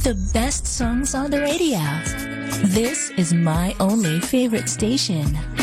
The best songs on the radio. This is my only favorite station.